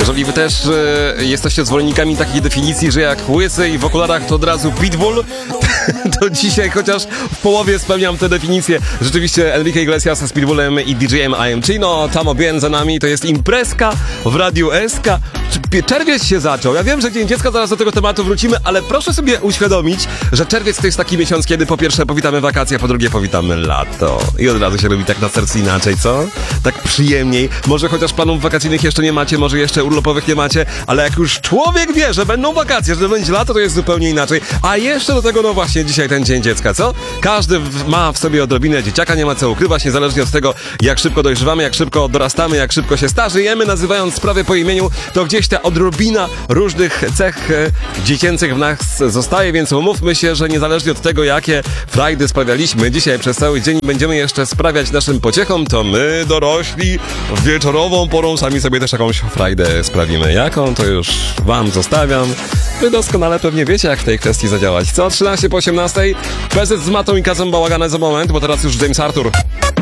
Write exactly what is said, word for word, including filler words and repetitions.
Jeżeli wy też e, jesteście zwolennikami takiej definicji, że jak łysy i w okularach to od razu pitbull, to dzisiaj chociaż w połowie spełniam tę definicję. Rzeczywiście Enrique Iglesias z Pitbullem i D J-em I M Chino, Tamo Bien za nami, to jest imprezka w Radiu S K. Czerwiec się zaczął. Ja wiem, że Dzień Dziecka, zaraz do tego tematu wrócimy, ale proszę sobie uświadomić, że czerwiec to jest taki miesiąc, kiedy po pierwsze powitamy wakacje, a po drugie powitamy lato. I od razu się robi tak na sercu inaczej, co? Tak przyjemniej. Może chociaż planów wakacyjnych jeszcze nie macie, może jeszcze urlopowych nie macie, ale jak już człowiek wie, że będą wakacje, że będzie lato, to jest zupełnie inaczej. A jeszcze do tego, no właśnie, dzisiaj ten Dzień Dziecka, co? Każdy w, ma w sobie odrobinę dzieciaka, nie ma co ukrywać, niezależnie od tego, jak szybko dojrzewamy, jak szybko dorastamy, jak szybko się starzejemy, nazywając sprawy po imieniu, to gdzieś ta odrobina różnych cech e, dziecięcych w nas zostaje, więc umówmy się, że niezależnie od tego, jakie frajdy sprawialiśmy dzisiaj przez cały dzień, będziemy jeszcze sprawiać naszym pociechom, to my, dorośli, wieczorową porą sami sobie też jakąś frajdę sprawimy. Jaką, to już wam zostawiam. Wy doskonale pewnie wiecie, jak w tej kwestii zadziałać. Co? trzynaście po osiemnastej? P Z z Matą i Kazem Bałaganem za moment, bo teraz już James Arthur.